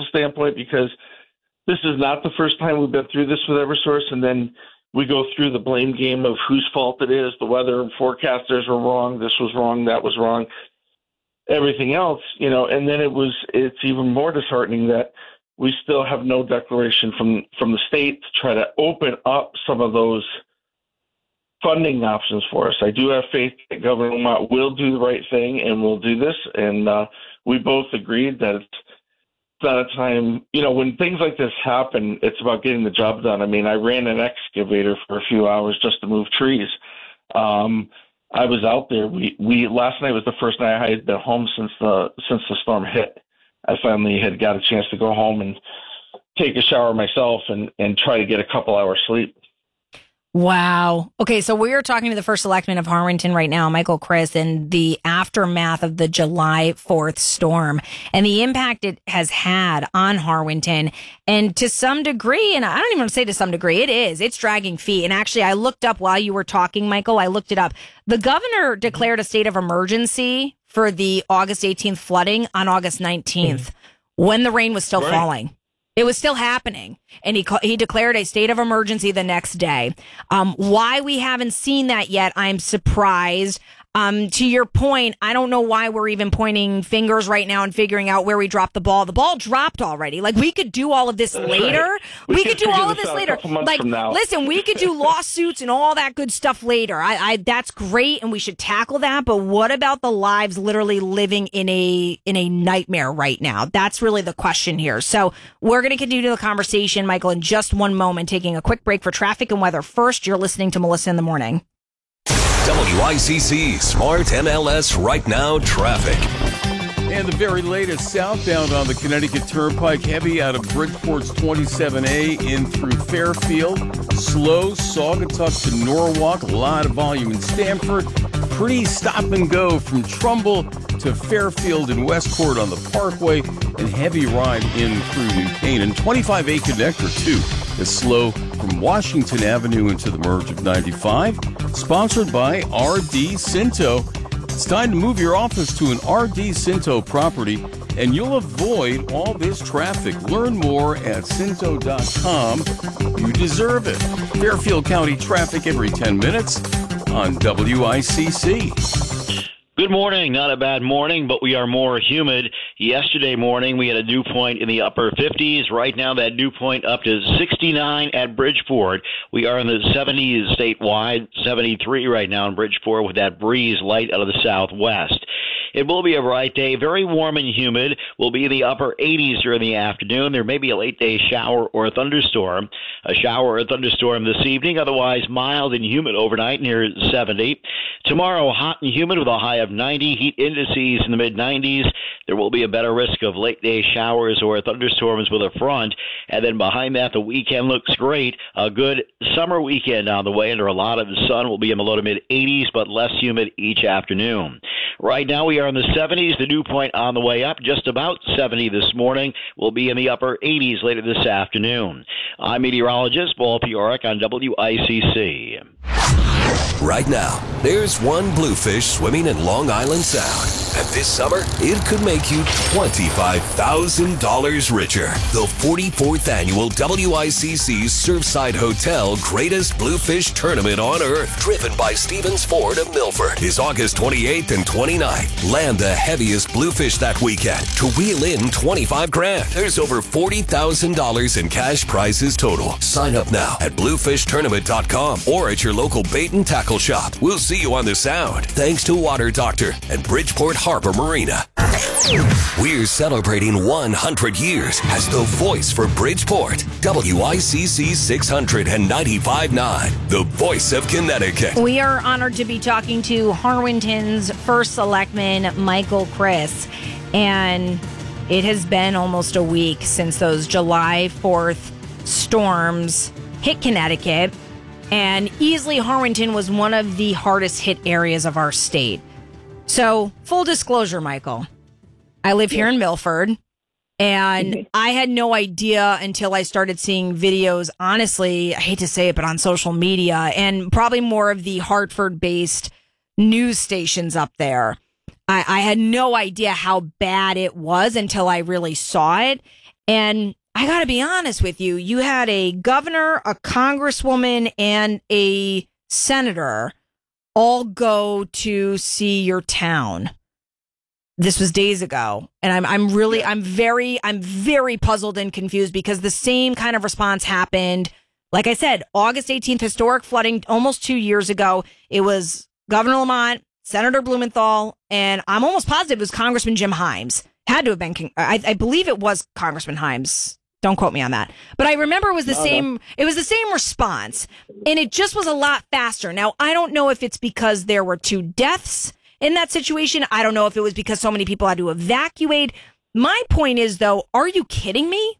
standpoint, because this is not the first time we've been through this with Eversource, and then we go through the blame game of whose fault it is. The weather forecasters were wrong. This was wrong. That was wrong. Everything else, and then it's even more disheartening that we still have no declaration from the state to try to open up some of those funding options for us. I do have faith that Governor Lamont will do the right thing and will do this. And we both agreed that it's not a time, when things like this happen, it's about getting the job done. I mean, I ran an excavator for a few hours just to move trees. I was out there. We last night was the first night I had been home since the storm hit. I finally had got a chance to go home and take a shower myself and try to get a couple hours sleep. Wow. Okay, so we are talking to the first selectman of Harwinton right now, Michael Christ, and the aftermath of the July 4th storm and the impact it has had on Harwinton. And to some degree, and I don't even want to say to some degree, it's dragging feet. And actually, I looked up while you were talking, Michael, I looked it up. The governor declared a state of emergency for the August 18th flooding on August 19th when the rain was still falling. It was still happening, and he declared a state of emergency the next day. Why we haven't seen that yet, I'm surprised. To your point, I don't know why we're even pointing fingers right now and figuring out where we dropped the ball. The ball dropped already. Like, we could do all of this later. Right. We could do all of this later. Like, listen, we could do lawsuits and all that good stuff later. That's great, and we should tackle that. But what about the lives literally living in a nightmare right now? That's really the question here. So we're going to continue the conversation, Michael, in just one moment, taking a quick break for traffic and weather. First, you're listening to Melissa in the Morning. WICC Smart MLS Right Now traffic. And the very latest southbound on the Connecticut Turnpike, heavy out of Bridgeport's 27A in through Fairfield. Slow, Saugatuck to Norwalk, a lot of volume in Stamford. Pretty stop and go from Trumbull to Fairfield and Westport on the Parkway, and heavy ride in through New Canaan. 25A connector, too, is slow from Washington Avenue into the merge of 95. Sponsored by RD Cinto. It's time to move your office to an RD Cinto property, and you'll avoid all this traffic. Learn more at Cinto.com. You deserve it. Fairfield County traffic every 10 minutes on WICC. Good morning. Not a bad morning, but we are more humid. Yesterday morning, we had a dew point in the upper 50s. Right now, that dew point up to 69 at Bridgeport. We are in the 70s statewide, 73 right now in Bridgeport with that breeze light out of the southwest. It will be a bright day, very warm and humid. We'll be in the upper 80s during the afternoon. There may be a late-day shower or a thunderstorm. A shower or a thunderstorm this evening, otherwise mild and humid overnight near 70. Tomorrow, hot and humid with a high of 90. Heat indices in the mid-90s. There will be a better risk of late-day showers or thunderstorms with a front. And then behind that, the weekend looks great. A good summer weekend on the way under a lot of the sun. Will be in the low to mid-80s, but less humid each afternoon. Right now, we are in the 70s. The dew point on the way up, just about 70 this morning. We'll be in the upper 80s later this afternoon. I'm meteorologist Paul Piorek on WICC. Right now, there's one bluefish swimming in Long Island Sound. And this summer, it could make you $25,000 richer. The 44th annual WICC Surfside Hotel Greatest Bluefish Tournament on Earth, driven by Stevens Ford of Milford, is August 28th and 29th. Land the heaviest bluefish that weekend to wheel in $25,000. There's over $40,000 in cash prizes total. Sign up now at bluefishtournament.com or at your local bait and tackle shop. We'll see you on the Sound. Thanks to Water Doctor and Bridgeport Harbor Marina. We're celebrating 100 years as the voice for Bridgeport. WICC 695.9, the voice of Connecticut. We are honored to be talking to Harwinton's first selectman, Michael Christ. And it has been almost a week since those July 4th storms hit Connecticut. And easily Harwinton was one of the hardest hit areas of our state. So, full disclosure, Michael, I live here in Milford, and I had no idea until I started seeing videos, honestly, I hate to say it, but on social media, and probably more of the Hartford-based news stations up there. I had no idea how bad it was until I really saw it. And I got to be honest with you, you had a governor, a congresswoman, and a senator all go to see your town. This was days ago. And I'm very puzzled and confused because the same kind of response happened. Like I said, August 18th, historic flooding almost 2 years ago. It was Governor Lamont, Senator Blumenthal, and I'm almost positive it was Congressman Jim Himes. Had to have been, I believe it was Congressman Himes. Don't quote me on that. But I remember it was the same response. And it just was a lot faster. Now, I don't know if it's because there were 2 deaths in that situation. I don't know if it was because so many people had to evacuate. My point is, though, are you kidding me?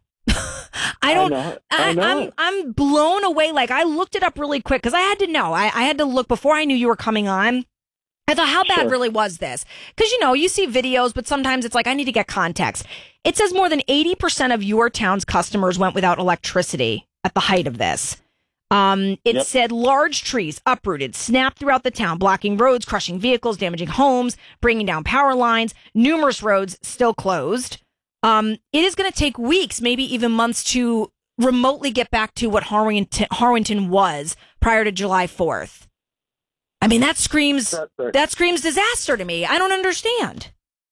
I'm blown away. Like, I looked it up really quick because I had to know. I had to look before I knew you were coming on. I thought, how bad really was this? Because, you see videos, but sometimes it's like, I need to get context. It says more than 80% of your town's customers went without electricity at the height of this. It said large trees uprooted, snapped throughout the town, blocking roads, crushing vehicles, damaging homes, bringing down power lines, numerous roads still closed. It is going to take weeks, maybe even months to remotely get back to what Harwinton was prior to July 4th. I mean, that screams disaster to me. I don't understand.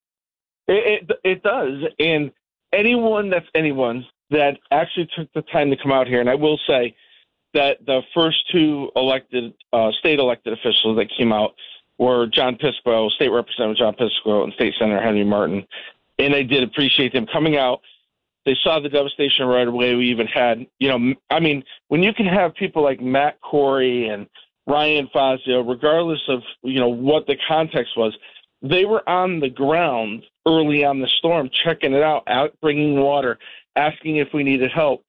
It does. And anyone that actually took the time to come out here, and I will say that the first 2 state elected officials that came out were John Piscopo, State Representative John Piscopo, and State Senator Henry Martin. And I did appreciate them coming out. They saw the devastation right away. We even had, when you can have people like Matt Corey and Ryan Fazio, regardless of, what the context was, they were on the ground early on the storm, checking it out, bringing water, asking if we needed help.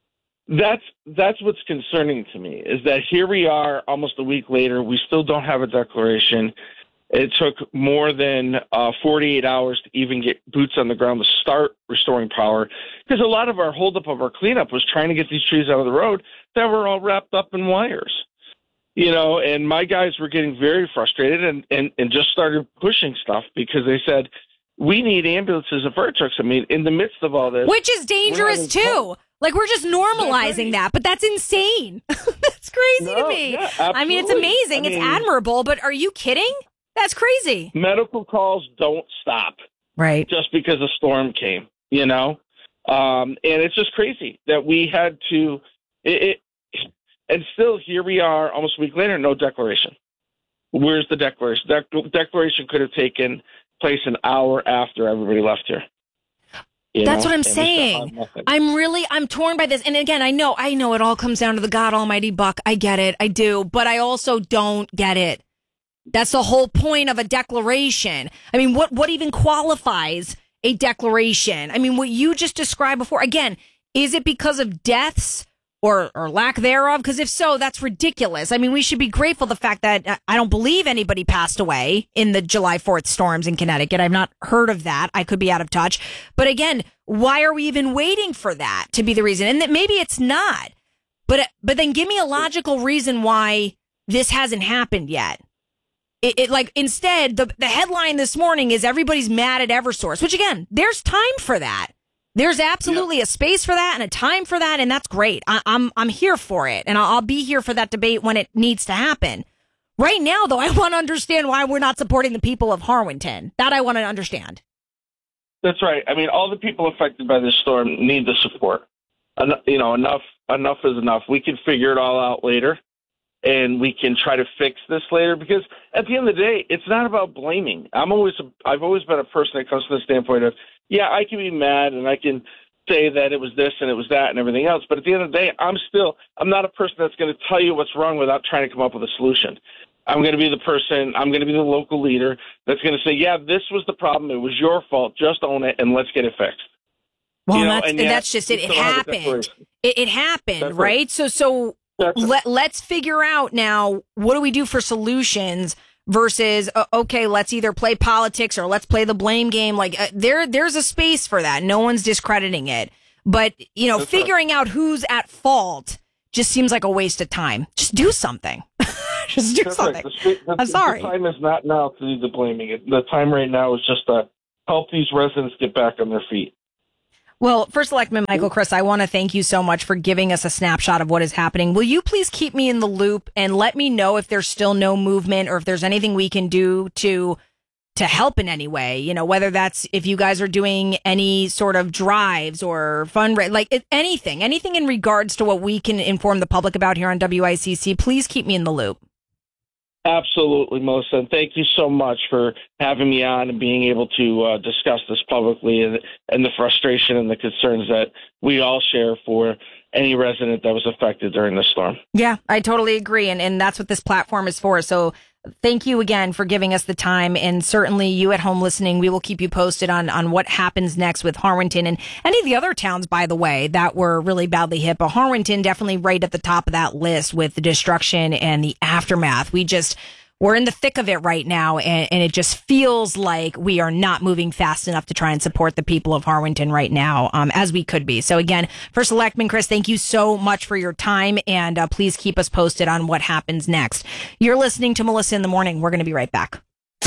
That's what's concerning to me, is that here we are almost a week later. We still don't have a declaration. It took more than 48 hours to even get boots on the ground to start restoring power, because a lot of our holdup of our cleanup was trying to get these trees out of the road that were all wrapped up in wires. And my guys were getting very frustrated and just started pushing stuff because they said, we need ambulances and fire trucks. I mean, in the midst of all this. Which is dangerous, too. Like, we're just normalizing that, but that's insane. That's crazy to me. Yeah, I mean, it's amazing. It's admirable, but are you kidding? That's crazy. Medical calls don't stop. Right. Just because a storm came, and it's just crazy that we had to, and still here we are almost a week later, no declaration. Where's the declaration? Declaration could have taken place an hour after everybody left here. That's what I'm saying. I'm torn by this. And again, I know it all comes down to the God Almighty buck. I get it. I do. But I also don't get it. That's the whole point of a declaration. I mean, what even qualifies a declaration? I mean, what you just described before, again, is it because of deaths or lack thereof? Because if so, that's ridiculous. I mean, we should be grateful the fact that I don't believe anybody passed away in the July 4th storms in Connecticut. I've not heard of that. I could be out of touch. But again, why are we even waiting for that to be the reason? And that maybe it's not. But then give me a logical reason why this hasn't happened yet. Instead, the headline this morning is everybody's mad at Eversource, which again, there's time for that. There's absolutely a space for that and a time for that, and that's great. I'm here for it, and I'll be here for that debate when it needs to happen. Right now, though, I want to understand why we're not supporting the people of Harwinton. That I want to understand. That's right. I mean, all the people affected by this storm need the support. Enough is enough. We can figure it all out later, and we can try to fix this later, because at the end of the day, it's not about blaming. I've always been a person that comes from the standpoint of, yeah, I can be mad and I can say that it was this and it was that and everything else. But at the end of the day, I'm not a person that's going to tell you what's wrong without trying to come up with a solution. I'm going to be the local leader that's going to say, yeah, this was the problem. It was your fault. Just own it and let's get it fixed. Well, that's just it. It happened. It happened, right? So let's figure out now, what do we do for solutions versus, okay, let's either play politics or let's play the blame game. Like there's a space for that. No one's discrediting it. But, figuring out who's at fault just seems like a waste of time. Just do something. Just do something. I'm sorry. The time is not now to do the blaming. The time right now is just to help these residents get back on their feet. Well, First Selectman Michael Christ, I want to thank you so much for giving us a snapshot of what is happening. Will you please keep me in the loop and let me know if there's still no movement or if there's anything we can do to help in any way? You know, whether that's if you guys are doing any sort of drives or anything in regards to what we can inform the public about here on WICC. Please keep me in the loop. Absolutely, Melissa. And thank you so much for having me on and being able to discuss this publicly and the frustration and the concerns that we all share for any resident that was affected during the storm. Yeah, I totally agree. And that's what this platform is for. So thank you again for giving us the time. And certainly you at home listening, we will keep you posted on what happens next with Harwinton and any of the other towns, by the way, that were really badly hit. But Harwinton definitely right at the top of that list with the destruction and the aftermath. We're in the thick of it right now, and it just feels like we are not moving fast enough to try and support the people of Harwinton right now, as we could be. So again, First Selectman Chris, thank you so much for your time, and please keep us posted on what happens next. You're listening to Melissa in the Morning. We're going to be right back.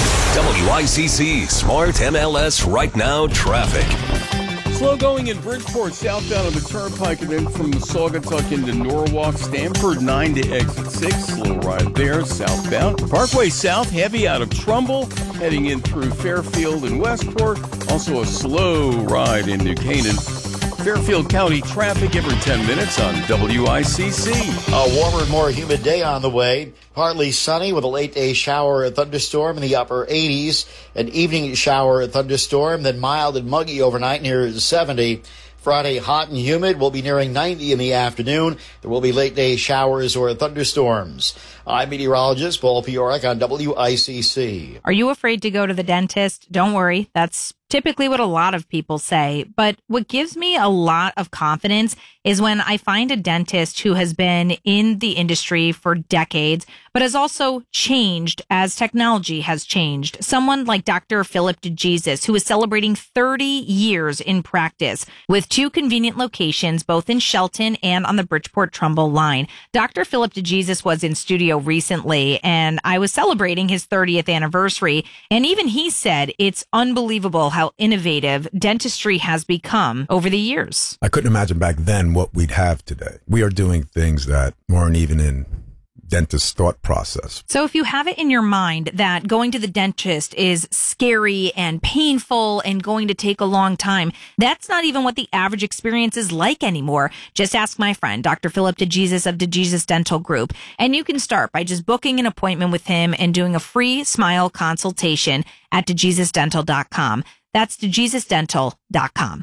WICC Smart MLS Right Now Traffic. Slow going in Bridgeport, southbound on the Turnpike, and then from Saugatuck into Norwalk. Stamford, 9 to exit 6. Slow ride there, southbound. Parkway South, heavy out of Trumbull, heading in through Fairfield and Westport. Also a slow ride into Canaan. Fairfield County traffic every 10 minutes on WICC. A warmer and more humid day on the way. Partly sunny with a late day shower or thunderstorm in the upper 80s. An evening shower or thunderstorm, then mild and muggy overnight near 70. Friday, hot and humid. We'll be nearing 90 in the afternoon. There will be late day showers or thunderstorms. I'm meteorologist Paul Piorek on WICC. Are you afraid to go to the dentist? Don't worry. That's typically what a lot of people say. But what gives me a lot of confidence is when I find a dentist who has been in the industry for decades, but has also changed as technology has changed. Someone like Dr. Philip DeJesus, who is celebrating 30 years in practice with 2 convenient locations, both in Shelton and on the Bridgeport-Trumbull line. Dr. Philip DeJesus was in studio recently, and I was celebrating his 30th anniversary. And even he said it's unbelievable how innovative dentistry has become over the years. I couldn't imagine back then what we'd have today. We are doing things that weren't even in dentist's thought process. So if you have it in your mind that going to the dentist is scary and painful and going to take a long time, that's not even what the average experience is like anymore. Just ask my friend, Dr. Philip DeJesus of DeJesus Dental Group. And you can start by just booking an appointment with him and doing a free smile consultation at DeJesusDental.com. That's DeJesusDental.com.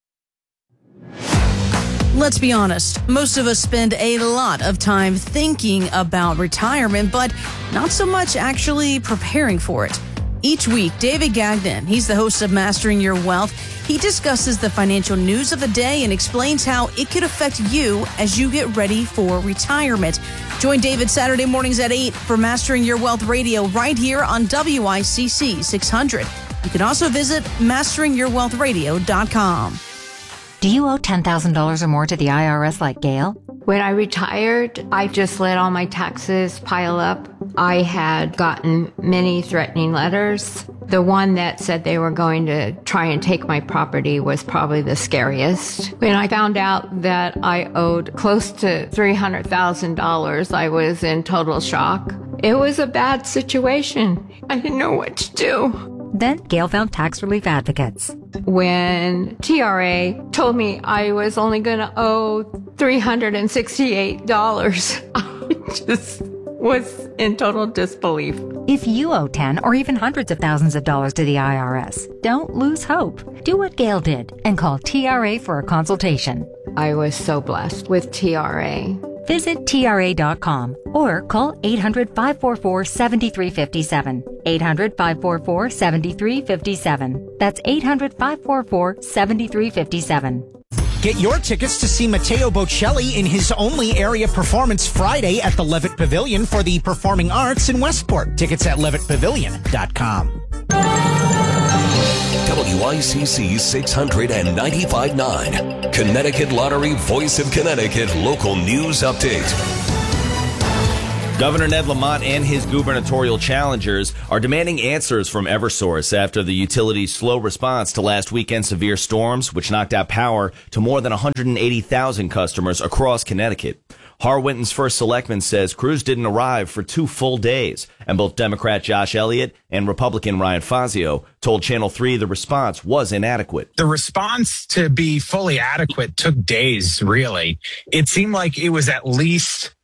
Let's be honest, most of us spend a lot of time thinking about retirement, but not so much actually preparing for it. Each week, David Gagnon, he's the host of Mastering Your Wealth. He discusses the financial news of the day and explains how it could affect you as you get ready for retirement. Join David Saturday mornings at 8 for Mastering Your Wealth Radio right here on WICC 600. You can also visit masteringyourwealthradio.com. Do you owe $10,000 or more to the IRS like Gail? When I retired, I just let all my taxes pile up. I had gotten many threatening letters. The one that said they were going to try and take my property was probably the scariest. When I found out that I owed close to $300,000, I was in total shock. It was a bad situation. I didn't know what to do. Then Gail found tax relief advocates. When TRA told me I was only going to owe $368, I just was in total disbelief. If you owe 10 or even hundreds of thousands of dollars to the IRS, don't lose hope. Do what Gail did and call TRA for a consultation. I was so blessed with TRA. Visit TRA.com or call 800-544-7357. 800-544-7357. That's 800-544-7357. Get your tickets to see Matteo Bocelli in his only area performance Friday at the Levitt Pavilion for the Performing Arts in Westport. Tickets at levittpavilion.com. WICC 695.9. Connecticut Lottery Voice of Connecticut Local News Update. Governor Ned Lamont and his gubernatorial challengers are demanding answers from Eversource after the utility's slow response to last weekend's severe storms, which knocked out power to more than 180,000 customers across Connecticut. Harwinton's first selectman says crews didn't arrive for 2 full days, and both Democrat Josh Elliott and Republican Ryan Fazio told Channel 3 the response was inadequate. The response to be fully adequate took days, really. It seemed like it was at least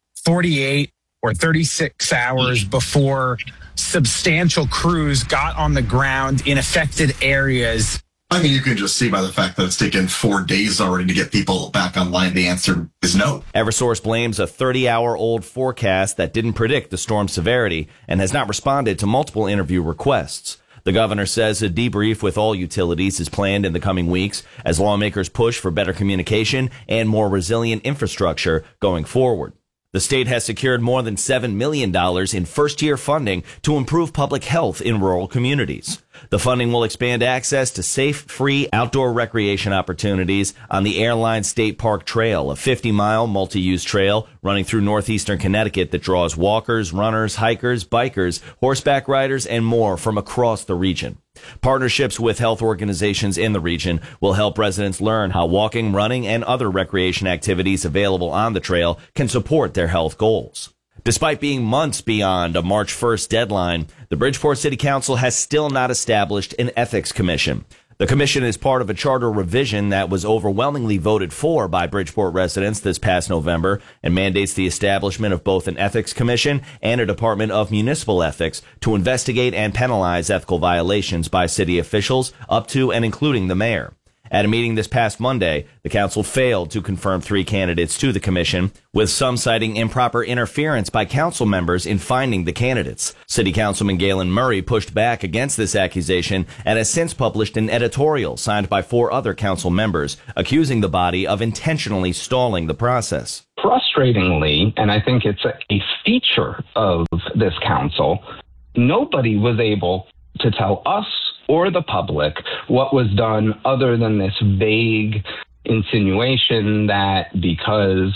48 or 36 hours before substantial crews got on the ground in affected areas. I mean, you can just see by the fact that it's taken 4 days already to get people back online. The answer is no. Eversource blames a 30-hour-old forecast that didn't predict the storm's severity and has not responded to multiple interview requests. The governor says a debrief with all utilities is planned in the coming weeks as lawmakers push for better communication and more resilient infrastructure going forward. The state has secured more than $7 million in first-year funding to improve public health in rural communities. The funding will expand access to safe, free outdoor recreation opportunities on the Airline State Park Trail, a 50-mile multi-use trail running through northeastern Connecticut that draws walkers, runners, hikers, bikers, horseback riders, and more from across the region. Partnerships with health organizations in the region will help residents learn how walking, running, and other recreation activities available on the trail can support their health goals. Despite being months beyond a March 1st deadline, the Bridgeport City Council has still not established an ethics commission. The commission is part of a charter revision that was overwhelmingly voted for by Bridgeport residents this past November and mandates the establishment of both an ethics commission and a Department of Municipal Ethics to investigate and penalize ethical violations by city officials up to and including the mayor. At a meeting this past Monday, the council failed to confirm 3 candidates to the commission, with some citing improper interference by council members in finding the candidates. City Councilman Galen Murray pushed back against this accusation and has since published an editorial signed by 4 other council members, accusing the body of intentionally stalling the process. Frustratingly, and I think it's a feature of this council, nobody was able to tell us or the public what was done other than this vague insinuation that because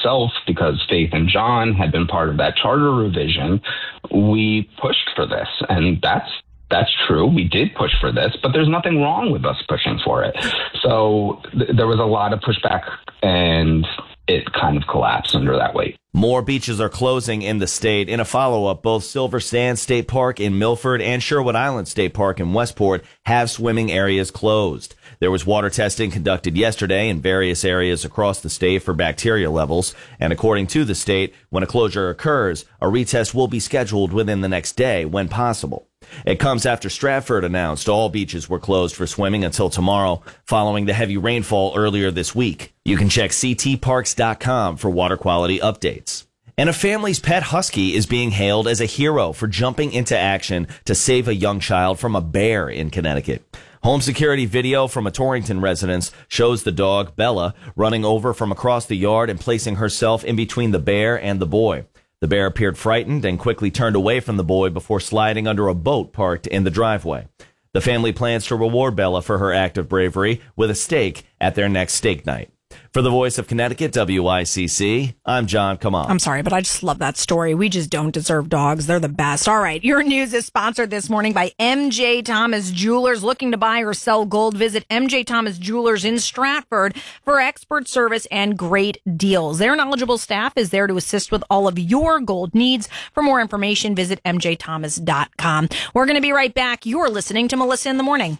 Faith and John had been part of that charter revision, we pushed for this. And that's true. We did push for this, but there's nothing wrong with us pushing for it. So there was a lot of pushback, and it kind of collapsed under that weight. More beaches are closing in the state. In a follow-up, both Silver Sands State Park in Milford and Sherwood Island State Park in Westport have swimming areas closed. There was water testing conducted yesterday in various areas across the state for bacteria levels. And according to the state, when a closure occurs, a retest will be scheduled within the next day when possible. It comes after Stratford announced all beaches were closed for swimming until tomorrow, following the heavy rainfall earlier this week. You can check ctparks.com for water quality updates. And a family's pet husky is being hailed as a hero for jumping into action to save a young child from a bear in Connecticut. Home security video from a Torrington residence shows the dog, Bella, running over from across the yard and placing herself in between the bear and the boy. The bear appeared frightened and quickly turned away from the boy before sliding under a boat parked in the driveway. The family plans to reward Bella for her act of bravery with a steak at their next steak night. For the Voice of Connecticut, WICC, I'm John Kamal. I'm sorry, but I just love that story. We just don't deserve dogs. They're the best. All right. Your news is sponsored this morning by MJ Thomas Jewelers. Looking to buy or sell gold, visit MJ Thomas Jewelers in Stratford for expert service and great deals. Their knowledgeable staff is there to assist with all of your gold needs. For more information, visit mjthomas.com. We're going to be right back. You're listening to Melissa in the Morning.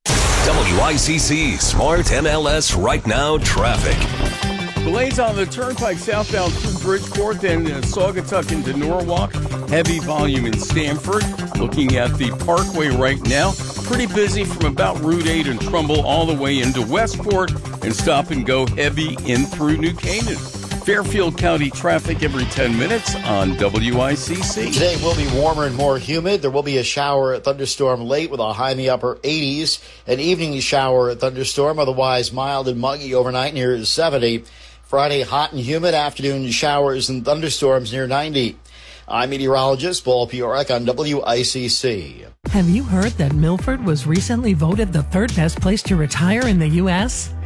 WICC Smart MLS Right Now Traffic. Delays on the Turnpike southbound through Bridgeport, then Saugatuck into Norwalk. Heavy volume in Stamford. Looking at the Parkway right now. Pretty busy from about Route 8 and Trumbull all the way into Westport. And stop and go heavy in through New Canaan. Fairfield County traffic every 10 minutes on WICC. Today will be warmer and more humid. There will be a shower, thunderstorm late with a high in the upper 80s. An evening shower, thunderstorm, otherwise mild and muggy overnight near 70. Friday, hot and humid. Afternoon showers and thunderstorms near 90. I'm meteorologist Paul Piorek on WICC. Have you heard that Milford was recently voted the 3rd best place to retire in the U.S.?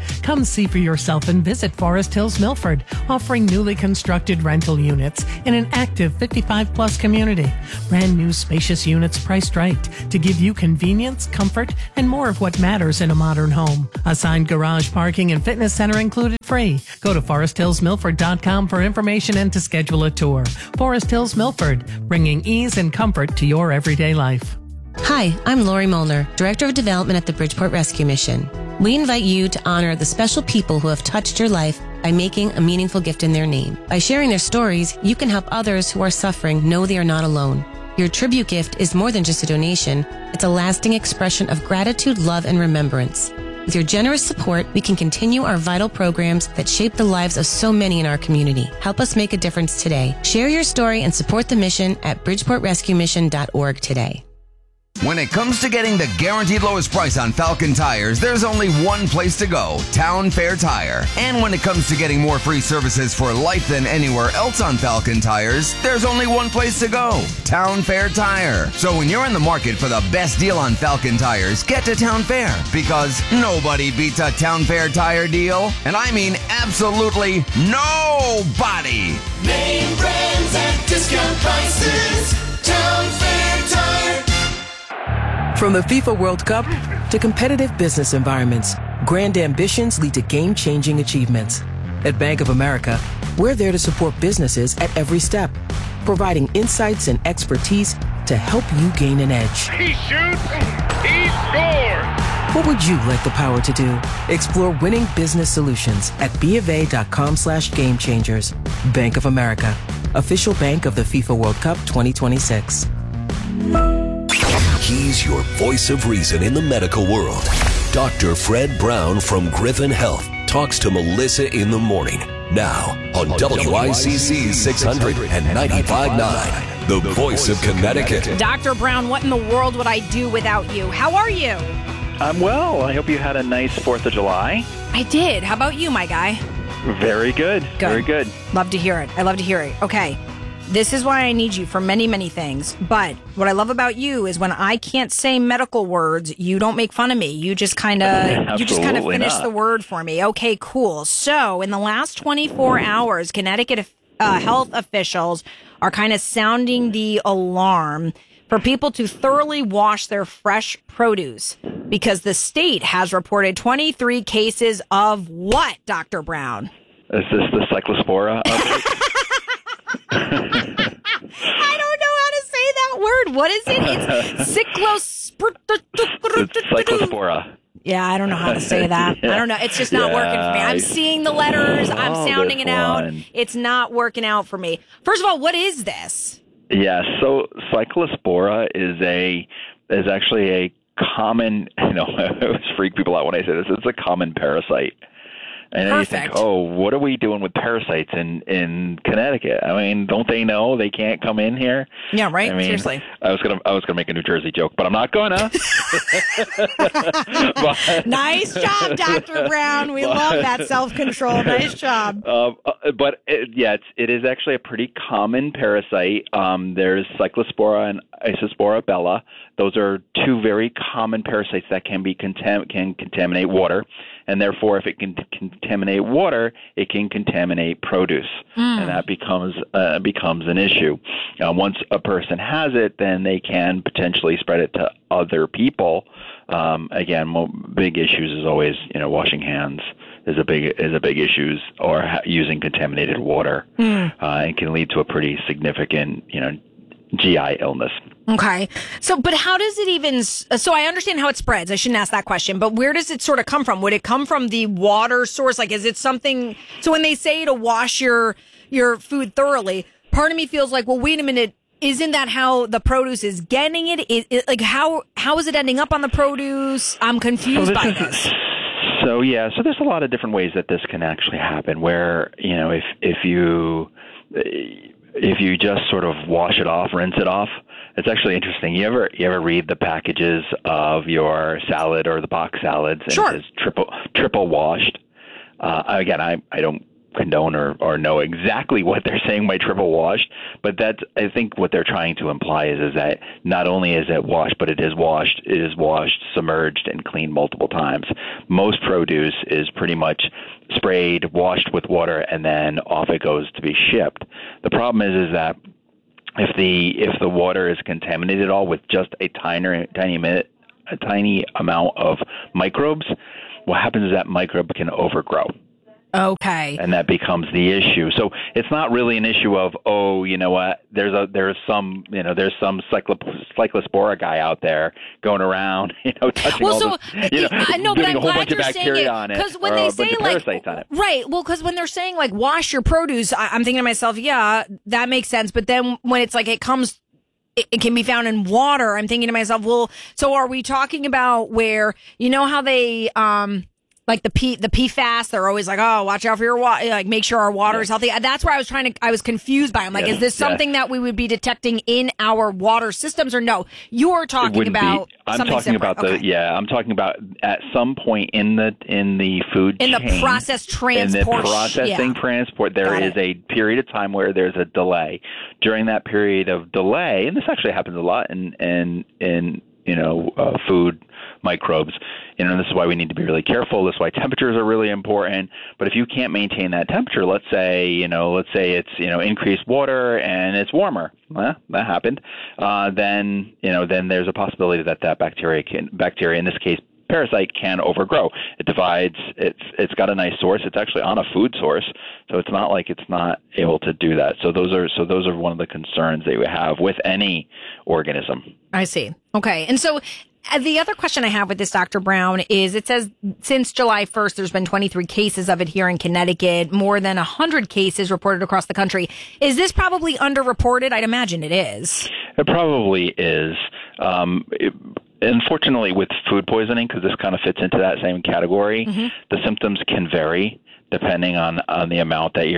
Come see for yourself and visit Forest Hills Milford, offering newly constructed rental units in an active 55-plus community. Brand new spacious units priced right to give you convenience, comfort, and more of what matters in a modern home. Assigned garage parking and fitness center included free. Go to foresthillsmilford.com for information and to schedule a tour. Forest Hills Milford, bringing ease and comfort to your everyday life. Hi, I'm Lori Molnar, Director of Development at the Bridgeport Rescue Mission. We invite you to honor the special people who have touched your life by making a meaningful gift in their name. By sharing their stories, you can help others who are suffering know they are not alone. Your tribute gift is more than just a donation. It's a lasting expression of gratitude, love, and remembrance. With your generous support, we can continue our vital programs that shape the lives of so many in our community. Help us make a difference today. Share your story and support the mission at bridgeportrescuemission.org today. When it comes to getting the guaranteed lowest price on Falcon tires, there's only one place to go, Town Fair Tire. And when it comes to getting more free services for life than anywhere else on Falcon tires, there's only one place to go, Town Fair Tire. So when you're in the market for the best deal on Falcon tires, get to Town Fair, because nobody beats a Town Fair tire deal. And I mean absolutely nobody. Name brands at discount prices, Town Fair Tire. From the FIFA World Cup to competitive business environments, grand ambitions lead to game-changing achievements. At Bank of America, we're there to support businesses at every step, providing insights and expertise to help you gain an edge. He shoots, he scores! What would you like the power to do? Explore winning business solutions at BofA.com/gamechangers. Bank of America, official bank of the FIFA World Cup 2026. He's your voice of reason in the medical world. Dr. Fred Brown from Griffin Health talks to Melissa in the morning. Now on WICC 600 and 95.9, the voice of Connecticut. Dr. Brown, what in the world would I do without you? How are you? I'm well. I hope you had a nice 4th of July. I did. How about you, my guy? Very good. Very good. Love to hear it. I love to hear it. Okay. This is why I need you for many, many things. But what I love about you is when I can't say medical words, you don't make fun of me. You just kind of finish the word for me. Okay, cool. So in the last 24 hours, Connecticut health officials are kind of sounding the alarm for people to thoroughly wash their fresh produce because the state has reported 23 cases of what, Dr. Brown? Is this the Cyclospora outbreak? I don't know how to say that word. What is it? It's Cyclospora. Yeah, I don't know how to say that. Yeah. I don't know. It's just not working for me. I'm seeing the letters. I'm sounding it out. It's not working out for me. First of all, what is this? Yeah, so Cyclospora is actually a common, I always freak people out when I say this. It's a common parasite. And then you think, what are we doing with parasites in Connecticut? I mean, don't they know they can't come in here? Yeah, right. I mean, seriously. I was gonna make a New Jersey joke, but I'm not gonna. Nice job, Dr. Brown. We love that self-control. Nice job. It is actually a pretty common parasite. There's Cyclospora and Isospora bella. Those are two very common parasites that can contaminate water, and therefore, if it can contaminate water, it can contaminate produce, and that becomes an issue. Once a person has it, then they can potentially spread it to other people. Again, big issues is always washing hands is a big issue, or using contaminated water, and can lead to a pretty significant GI illness. Okay. But how does it even, so I understand how it spreads. I shouldn't ask that question, but where does it sort of come from? Would it come from the water source? Like, is it something, so when they say to wash your food thoroughly, part of me feels like, well, wait a minute, isn't that how the produce is getting it? Like, how is it ending up on the produce? I'm confused by this. So there's a lot of different ways that this can actually happen where, if you just sort of wash it off, rinse it off, it's actually interesting. You ever read the packages of your salad or the box salads and it says triple washed? Again, I don't condone or know exactly what they're saying by triple washed, but that's, I think what they're trying to imply is that not only is it washed, but it is washed, submerged, and cleaned multiple times. Most produce is pretty much sprayed, washed with water, and then off it goes to be shipped. The problem is that if the water is contaminated at all with just a tiny amount of microbes, what happens is that microbe can overgrow. Okay. And that becomes the issue. So it's not really an issue of, oh, you know what, there's some cyclospora guy out there going around, touching doing a whole bunch of bacteria on it, because when or they a say bunch of parasites on it. Right. Well, because when they're saying like wash your produce, I'm thinking to myself, yeah, that makes sense. But then when it's like it can be found in water, I'm thinking to myself, well, so are we talking about where, how they, like the PFAS, they're always like, oh, watch out for your water, like make sure our water is healthy. That's where I was confused by. I'm like, is this something that we would be detecting in our water systems, or no? You're talking about something separate. I'm talking about at some point in the food chain, the process transport, in the processing transport, there is a period of time where there's a delay. During that period of delay, and this actually happens a lot in food microbes. And this is why we need to be really careful. This is why temperatures are really important. But if you can't maintain that temperature, let's say it's increased water and it's warmer. Well, that happened. Then there's a possibility that bacteria, in this case parasite, can overgrow. It divides. It's got a nice source. It's actually on a food source, so it's not like it's not able to do that. So those are one of the concerns that you have with any organism. I see. Okay, and so the other question I have with this, Dr. Brown, is it says since July 1st, there's been 23 cases of it here in Connecticut, more than 100 cases reported across the country. Is this probably underreported? I'd imagine it is. It probably is. Unfortunately, with food poisoning, because this kind of fits into that same category, the symptoms can vary depending on the amount that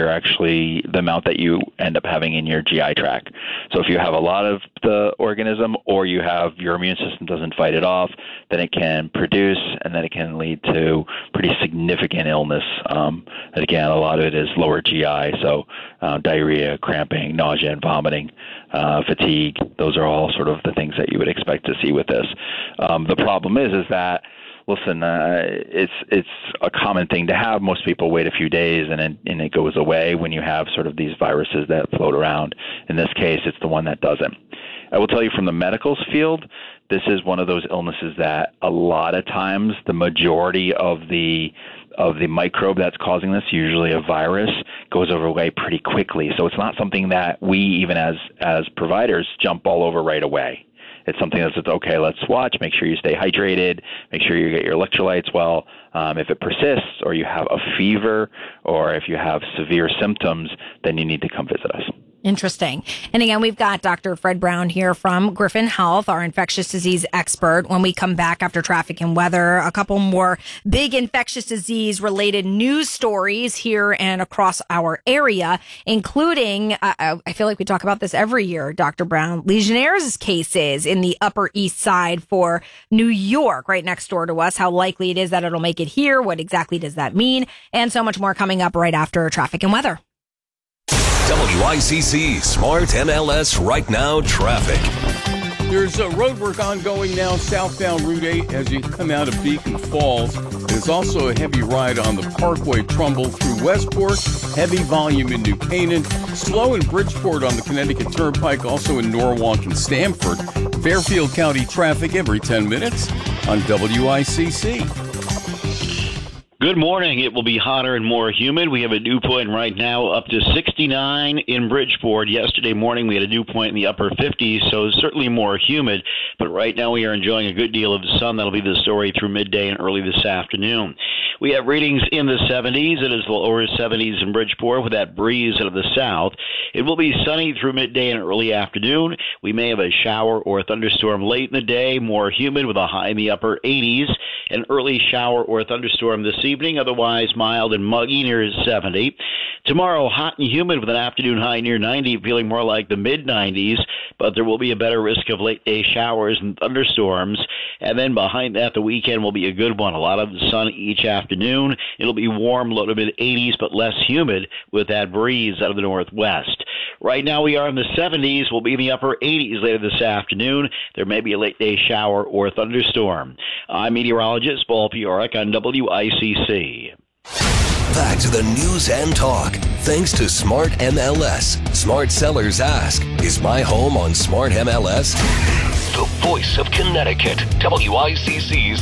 you end up having in your GI tract. So if you have a lot of the organism, or your immune system doesn't fight it off, then it can produce, and then it can lead to pretty significant illness. And again, a lot of it is lower GI, so diarrhea, cramping, nausea and vomiting, fatigue. Those are all sort of the things that you would expect to see with this. The problem is that, listen, it's a common thing to have. Most people wait a few days and it goes away when you have sort of these viruses that float around. In this case, it's the one that doesn't. I will tell you from the medical field, this is one of those illnesses that a lot of times the majority of the microbe that's causing this, usually a virus, goes away pretty quickly. So it's not something that we, even as providers, jump all over right away. It's something that's okay, let's watch, make sure you stay hydrated, make sure you get your electrolytes well. If it persists, or you have a fever, or if you have severe symptoms, then you need to come visit us. Interesting. And again, we've got Dr. Fred Brown here from Griffin Health, our infectious disease expert. When we come back after traffic and weather, a couple more big infectious disease related news stories here and across our area, including, I feel like we talk about this every year, Dr. Brown, Legionnaire's cases in the Upper East Side for New York, right next door to us, how likely it is that it'll make it here, what exactly does that mean, and so much more coming up right after traffic and weather. WICC Smart MLS Right Now Traffic. There's a road work ongoing now southbound Route 8 as you come out of Beacon Falls. There's also a heavy ride on the Parkway Trumbull through Westport. Heavy volume in New Canaan. Slow in Bridgeport on the Connecticut Turnpike, also in Norwalk and Stamford. Fairfield County traffic every 10 minutes on WICC. Good morning. It will be hotter and more humid. We have a dew point right now up to 69 in Bridgeport. Yesterday morning we had a dew point in the upper 50s, so certainly more humid. But right now we are enjoying a good deal of sun. That'll be the story through midday and early this afternoon. We have readings in the 70s. It is the lower 70s in Bridgeport with that breeze out of the south. It will be sunny through midday and early afternoon. We may have a shower or a thunderstorm late in the day, more humid with a high in the upper 80s. An early shower or a thunderstorm this evening, otherwise mild and muggy near 70. Tomorrow, hot and humid with an afternoon high near 90, feeling more like the mid-90s, but there will be a better risk of late-day showers and thunderstorms. And then behind that, the weekend will be a good one. A lot of sun each afternoon. It'll be warm, low to mid-80s, but less humid with that breeze out of the northwest. Right now we are in the 70s. We'll be in the upper 80s later this afternoon. There may be a late-day shower or thunderstorm. I'm meteorologist Paul Piorek on WICC. Back to the news and talk. Thanks to Smart MLS. Smart sellers ask, is my home on Smart MLS? The voice of Connecticut. WICC's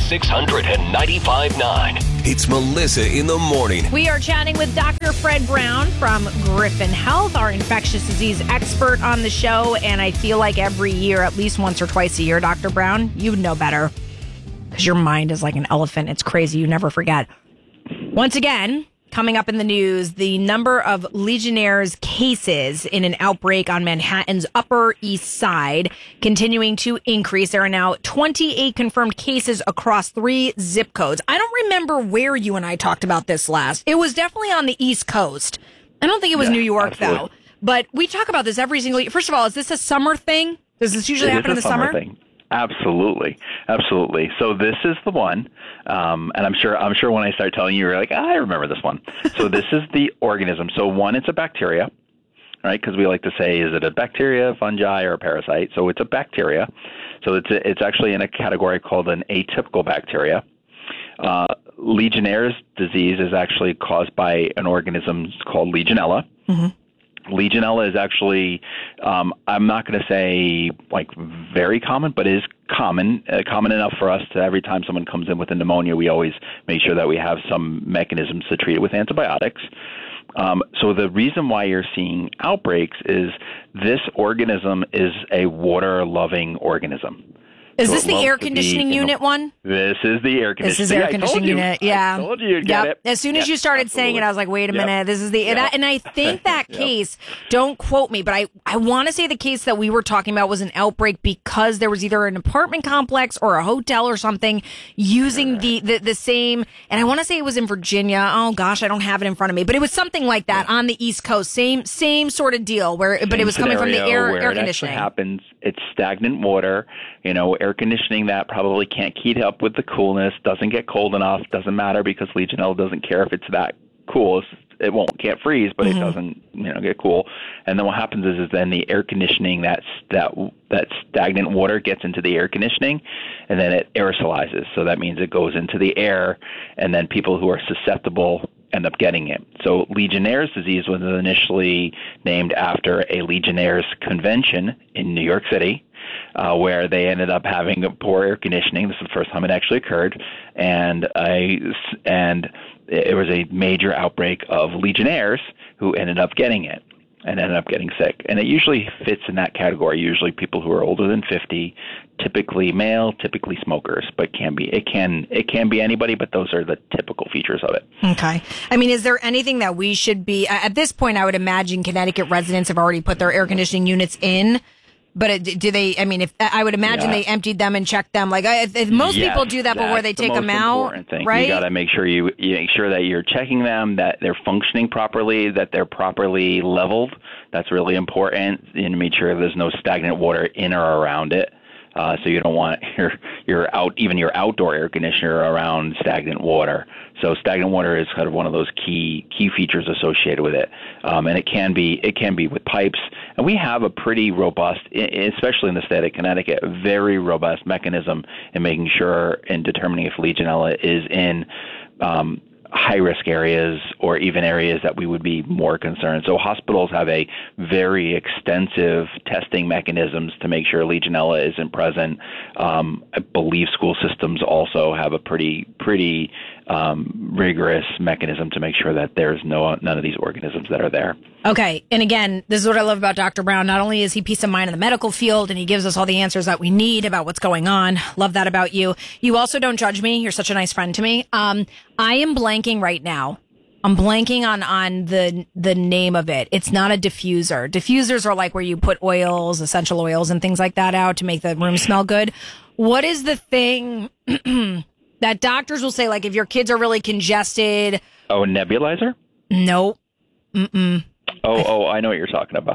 695.9. It's Melissa in the morning. We are chatting with Dr. Fred Brown from Griffin Health, our infectious disease expert on the show. And I feel like every year, at least once or twice a year, Dr. Brown, you would know better because your mind is like an elephant. It's crazy. You never forget. Once again, coming up in the news, the number of Legionnaire's cases in an outbreak on Manhattan's Upper East Side continuing to increase. There are now 28 confirmed cases across 3 zip codes. I don't remember where you and I talked about this last. It was definitely on the East Coast. I don't think it was New York, though. But we talk about this every single year. First of all, is this a summer thing? Does this usually happen in the summer? Thing. Absolutely. So this is the one, and I'm sure when I start telling you, you're like, I remember this one. So this is the organism. So one, it's a bacteria, right? Because we like to say, is it a bacteria, fungi, or a parasite? So it's a bacteria. So it's actually in a category called an atypical bacteria. Legionnaire's disease is actually caused by an organism called Legionella. Mm-hmm. Legionella is actually, I'm not going to say like very common, but is common enough for us to every time someone comes in with a pneumonia, we always make sure that we have some mechanisms to treat it with antibiotics. So the reason why you're seeing outbreaks is this organism is a water-loving organism. Is this the air conditioning unit one? This is the air conditioning. This is air conditioning unit. Yeah. I told you you'd get it. As soon as you started saying it, I was like, wait a minute. This is the, and I think that case, don't quote me, but I want to say the case that we were talking about was an outbreak because there was either an apartment complex or a hotel or something using the same, and I want to say it was in Virginia. Oh gosh, I don't have it in front of me, but it was something like that on the East Coast. Same sort of deal but it was coming from the air conditioning. It happens. It's stagnant water, air conditioning that probably can't keep up with the coolness, doesn't get cold enough, doesn't matter because Legionella doesn't care if it's that cool. It can't freeze, but it doesn't, get cool. And then what happens is then the air conditioning, that stagnant water gets into the air conditioning, and then it aerosolizes. So that means it goes into the air, and then people who are susceptible end up getting it. So Legionnaire's disease was initially named after a Legionnaire's convention in New York City, where they ended up having poor air conditioning. This is the first time it actually occurred, and it was a major outbreak of Legionnaires who ended up getting it and ended up getting sick. And it usually fits in that category. Usually people who are older than 50, typically male, typically smokers, but it can be anybody, but those are the typical features of it. Okay. I mean, is there anything that we should be, at this point, I would imagine Connecticut residents have already put their air conditioning units in. But do they? I mean, if I would imagine they emptied them and checked them. Like most people do that before they take them out, thing. Right? You got to make sure you make sure that you're checking them, that they're functioning properly, that they're properly leveled. That's really important, and make sure there's no stagnant water in or around it. So you don't want your outdoor air conditioner around stagnant water. So stagnant water is kind of one of those key features associated with it, and it can be with pipes. And we have a pretty robust, especially in the state of Connecticut, a very robust mechanism in making sure and determining if Legionella is in high-risk areas or even areas that we would be more concerned. So hospitals have a very extensive testing mechanisms to make sure Legionella isn't present. I believe school systems also have a pretty rigorous mechanism to make sure that there's none of these organisms that are there. Okay. And again, this is what I love about Dr. Brown. Not only is he peace of mind in the medical field and he gives us all the answers that we need about what's going on. Love that about you. You also don't judge me. You're such a nice friend to me. I am blanking right now. I'm blanking on the name of it. It's not a diffuser. Diffusers are like where you put oils, essential oils and things like that out to make the room smell good. What is the thing that doctors will say, like if your kids are really congested? Oh, a nebulizer? Nope. Mm-mm. Oh, I know what you're talking about.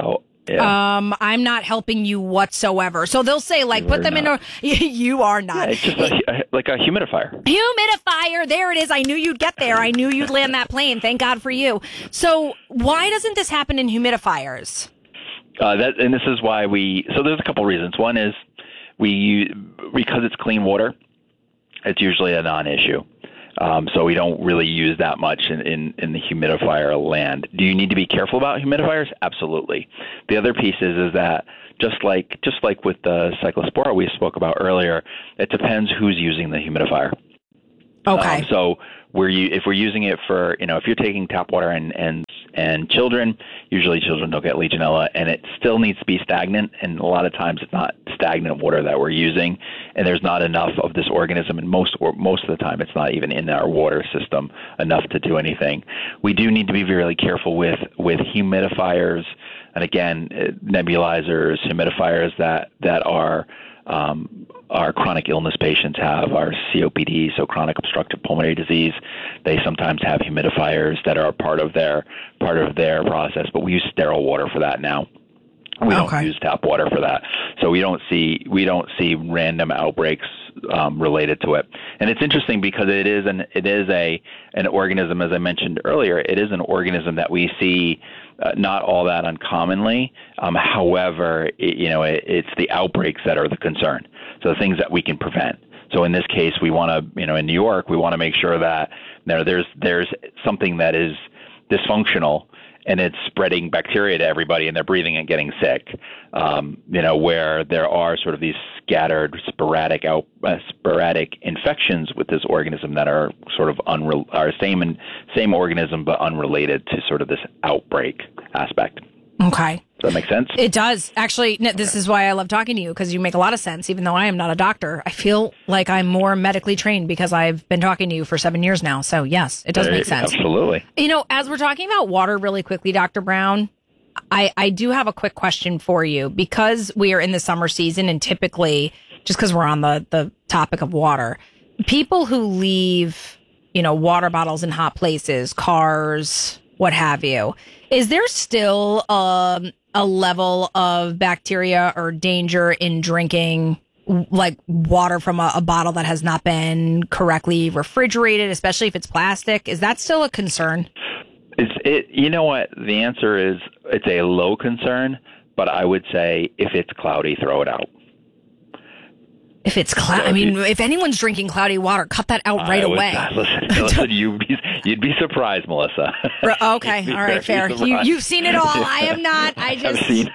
I'm not helping you whatsoever. So they'll say, like, put them in a. You are not. Yeah, it's just like a humidifier. Humidifier. There it is. I knew you'd get there. I knew you'd land that plane. Thank God for you. So why doesn't this happen in humidifiers? And this is why so there's a couple reasons. One is because it's clean water, it's usually a non-issue. So we don't really use that much in the humidifier land. Do you need to be careful about humidifiers? Absolutely. The other piece is that just like with the Cyclospora we spoke about earlier, it depends who's using the humidifier. Okay. So if we're using it for, if you're taking tap water and children, usually children don't get Legionella, and it still needs to be stagnant. And a lot of times it's not stagnant water that we're using, and there's not enough of this organism. And most of the time, it's not even in our water system enough to do anything. We do need to be really careful with humidifiers, and again, nebulizers, humidifiers that are our chronic illness patients have, our COPD, so chronic obstructive pulmonary disease. They sometimes have humidifiers that are part of their process, but we use sterile water for that now. We don't use tap water for that, so we don't see random outbreaks related to it. And it's interesting because it is an organism, as I mentioned earlier. It is an organism that we see not all that uncommonly. However, it's the outbreaks that are the concern. So the things that we can prevent. So in this case, we want to, in New York, we want to make sure that there's something that is dysfunctional and it's spreading bacteria to everybody and they're breathing and getting sick. Where there are sort of these scattered sporadic infections with this organism that are sort of same organism but unrelated to sort of this outbreak aspect. Okay. Does that make sense? It does. Actually, this is why I love talking to you, because you make a lot of sense, even though I am not a doctor. I feel like I'm more medically trained because I've been talking to you for 7 years now. So, yes, it does make sense. Absolutely. As we're talking about water really quickly, Dr. Brown, I do have a quick question for you, because we are in the summer season, and typically, just because we're on the topic of water, people who leave, water bottles in hot places, cars, what have you, is there still a level of bacteria or danger in drinking like water from a bottle that has not been correctly refrigerated, especially if it's plastic? Is that still a concern? You know what? The answer is it's a low concern, but I would say if it's cloudy, throw it out. If it's if anyone's drinking cloudy water, cut that out right away. Listen, you'd be surprised, Melissa. Okay, all right, fair. You've seen it all. I am not. I've seen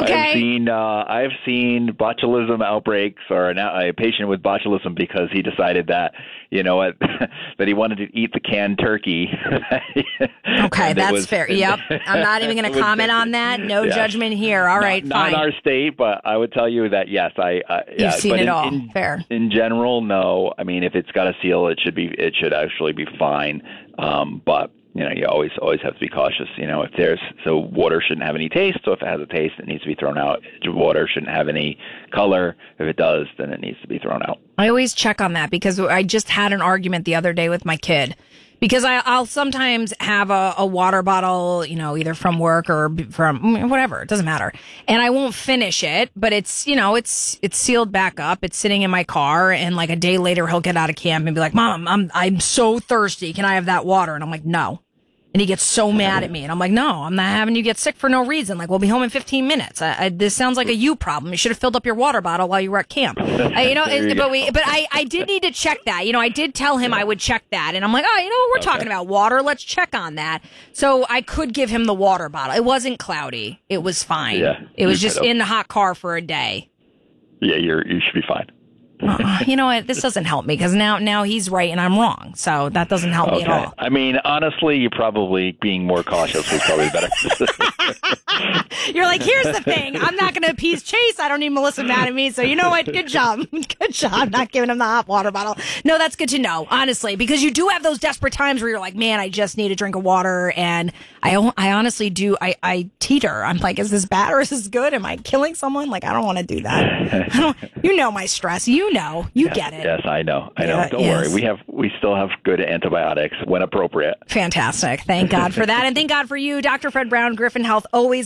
botulism outbreaks, or a patient with botulism because he decided that that he wanted to eat the canned turkey. Okay, that's fair. Yep, I'm not even going to comment on that. No judgment here. All right, not fine. in our state, but I would tell you that yes, You've seen it all. Fair. In general, no. I mean, if it's got a seal, it should actually be fine. But you always have to be cautious. So water shouldn't have any taste. So if it has a taste, it needs to be thrown out. Water shouldn't have any color. If it does, then it needs to be thrown out. I always check on that, because I just had an argument the other day with my kid. Because I'll sometimes have a water bottle, either from work or from whatever. It doesn't matter. And I won't finish it, but it's sealed back up. It's sitting in my car. And like a day later, he'll get out of camp and be like, Mom, I'm so thirsty. Can I have that water? And I'm like, no. And he gets so mad at me. And I'm like, no, I'm not having you get sick for no reason. Like, we'll be home in 15 minutes. This sounds like a you problem. You should have filled up your water bottle while you were at camp. But I did need to check that. I did tell him I would check that. And I'm like, we're talking about water. Let's check on that. So I could give him the water bottle. It wasn't cloudy. It was fine. Yeah, it was just in the hot car for a day. Yeah, you should be fine. You know what? This doesn't help me, because now he's right and I'm wrong. So that doesn't help me at all. I mean, honestly, you're probably being more cautious was probably better. You're like, here's the thing. I'm not going to appease Chase. I don't need Melissa mad at me. So you know what? Good job. Good job not giving him the hot water bottle. No, that's good to know, honestly, because you do have those desperate times where you're like, man, I just need a drink of water. And I honestly do. I teeter. I'm like, is this bad or is this good? Am I killing someone? Like, I don't want to do that. My stress. You get it. Yes, I know. Don't worry. We still have good antibiotics when appropriate. Fantastic. Thank God for that. And thank God for you, Dr. Fred Brown, Griffin Health. Always love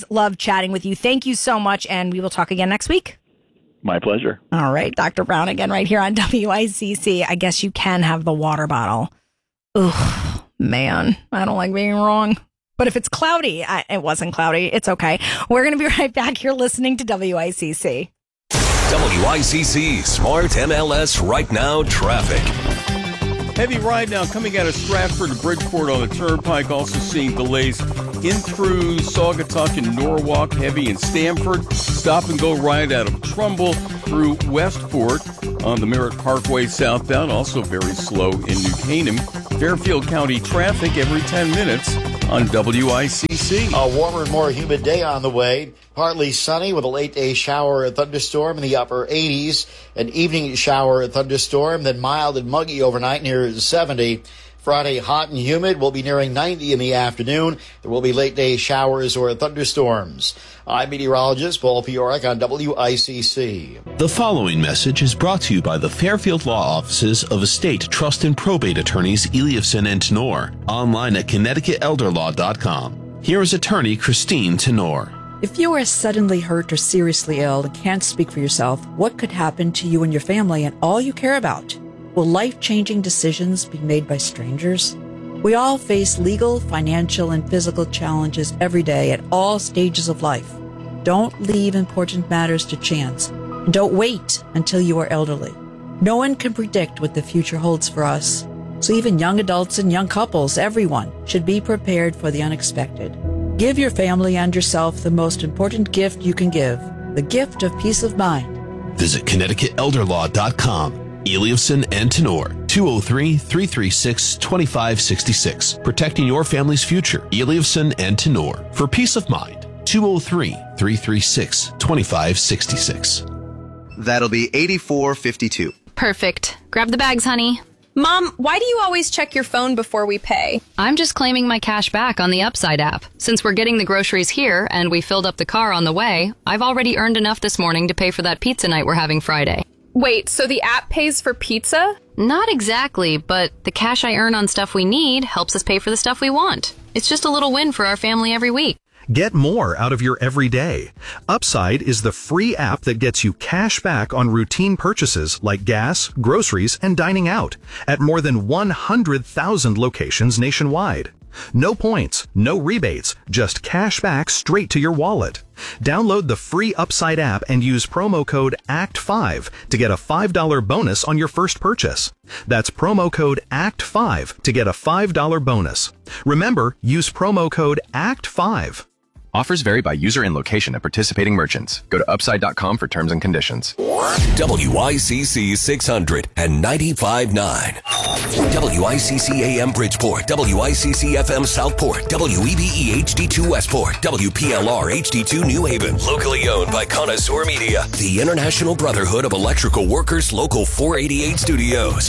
chatting with you. Thank you so much, and we will talk again next week. My pleasure. All right, Dr. Brown again right here on WICC. I guess you can have the water bottle. Ugh, man, I don't like being wrong. But if it's cloudy, it wasn't cloudy. It's okay. We're going to be right back here listening to WICC. WICC Smart MLS Right Now Traffic. Heavy ride now coming out of Stratford to Bridgeport on the Turnpike. Also seeing delays in through Saugatuck and Norwalk. Heavy in Stamford. Stop and go ride out of Trumbull through Westport on the Merritt Parkway southbound. Also very slow in New Canaan. Fairfield County traffic every 10 minutes on WICC. A warmer and more humid day on the way. Partly sunny with a late-day shower or thunderstorm in the upper 80s. An evening shower or thunderstorm, then mild and muggy overnight near 70. Friday, hot and humid. Will be nearing 90 in the afternoon. There will be late-day showers or thunderstorms. I'm meteorologist Paul Piorek on WICC. The following message is brought to you by the Fairfield Law Offices of Estate, Trust, and Probate Attorneys Eliasson and Tenor, online at ConnecticutElderLaw.com. Here is attorney Christine Tenor. If you are suddenly hurt or seriously ill and can't speak for yourself, what could happen to you and your family and all you care about? Will life-changing decisions be made by strangers? We all face legal, financial, and physical challenges every day at all stages of life. Don't leave important matters to chance, and don't wait until you are elderly. No one can predict what the future holds for us, so even young adults and young couples, everyone, should be prepared for the unexpected. Give your family and yourself the most important gift you can give, the gift of peace of mind. Visit ConnecticutElderLaw.com. Eliasson and Tenor, 203-336-2566. Protecting your family's future. Eliasson and Tenor. For peace of mind, 203-336-2566. That'll be $84.52. Perfect. Grab the bags, honey. Mom, why do you always check your phone before we pay? I'm just claiming my cash back on the Upside app. Since we're getting the groceries here and we filled up the car on the way, I've already earned enough this morning to pay for that pizza night we're having Friday. Wait, so the app pays for pizza? Not exactly, but the cash I earn on stuff we need helps us pay for the stuff we want. It's just a little win for our family every week. Get more out of your everyday. Upside is the free app that gets you cash back on routine purchases like gas, groceries, and dining out at more than 100,000 locations nationwide. No points, no rebates, just cash back straight to your wallet. Download the free Upside app and use promo code ACT5 to get a $5 bonus on your first purchase. That's promo code ACT5 to get a $5 bonus. Remember, use promo code ACT5. Offers vary by user and location at participating merchants. Go to upside.com for terms and conditions. WICC 600 and 95.9. WICC AM Bridgeport. WICC FM Southport. WEBE HD2 Westport. WPLR HD2 New Haven. Locally owned by Connoisseur Media. The International Brotherhood of Electrical Workers Local 488 Studios.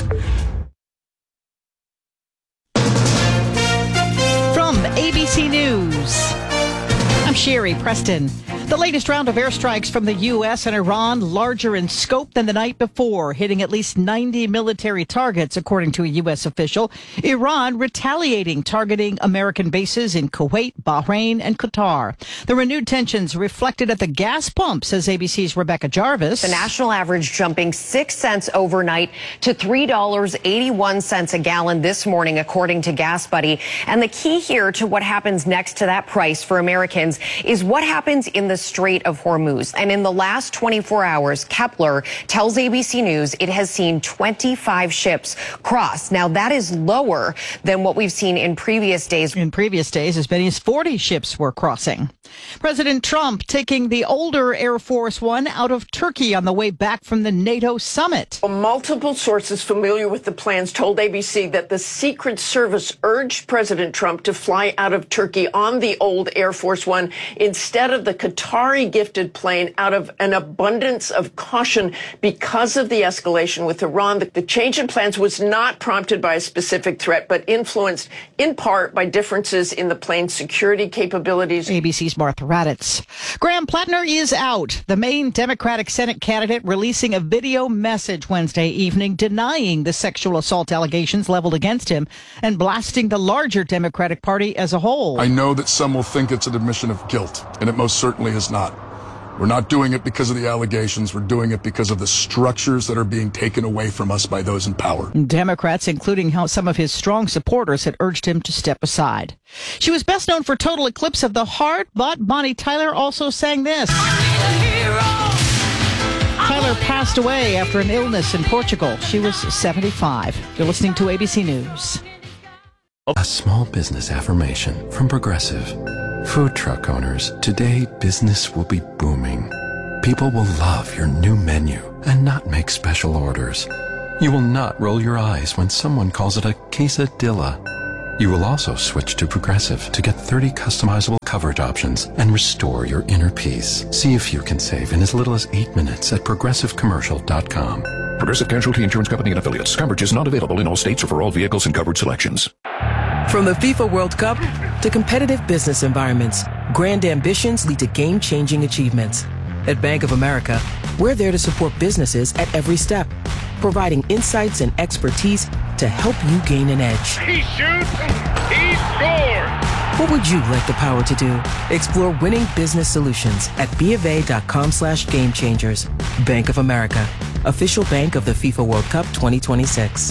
From ABC News, I'm Sherry Preston. The latest round of airstrikes from the U.S. and Iran, larger in scope than the night before, hitting at least 90 military targets, according to a U.S. official. Iran retaliating, targeting American bases in Kuwait, Bahrain, and Qatar. The renewed tensions reflected at the gas pump, says ABC's Rebecca Jarvis. The national average jumping 6 cents overnight to $3.81 a gallon this morning, according to Gas Buddy. And the key here to what happens next to that price for Americans is what happens in the Strait of Hormuz. And in the last 24 hours, Kepler tells ABC News it has seen 25 ships cross. Now, that is lower than what we've seen in previous days. In previous days, as many as 40 ships were crossing. President Trump taking the older Air Force One out of Turkey on the way back from the NATO summit. Multiple sources familiar with the plans told ABC that the Secret Service urged President Trump to fly out of Turkey on the old Air Force One instead of the Qatar Qatari gifted plane out of an abundance of caution because of the escalation with Iran. The change in plans was not prompted by a specific threat, but influenced in part by differences in the plane's security capabilities. ABC's Martha Raddatz. Graham Plattner is out. The main Democratic Senate candidate releasing a video message Wednesday evening denying the sexual assault allegations leveled against him and blasting the larger Democratic Party as a whole. I know that some will think it's an admission of guilt, and it most certainly is not. We're not doing it because of the allegations. We're doing it because of the structures that are being taken away from us by those in power. Democrats, including some of his strong supporters, had urged him to step aside. She was best known for Total Eclipse of the Heart, but Bonnie Tyler also sang this. Tyler passed away after an illness in Portugal. She was 75. You're listening to ABC News. A small business affirmation from Progressive. Food truck owners, today business will be booming. People will love your new menu and not make special orders. You will not roll your eyes when someone calls it a quesadilla. You will also switch to Progressive to get 30 customizable coverage options and restore your inner peace. See if you can save in as little as 8 minutes at progressivecommercial.com. Progressive Casualty Insurance Company and Affiliates. Coverage is not available in all states or for all vehicles and coverage selections. From the FIFA World Cup to competitive business environments, grand ambitions lead to game-changing achievements. At Bank of America, we're there to support businesses at every step, providing insights and expertise to help you gain an edge. He shoots, he scores! What would you like the power to do? Explore winning business solutions at BofA.com/gamechangers. Bank of America, official bank of the FIFA World Cup 2026.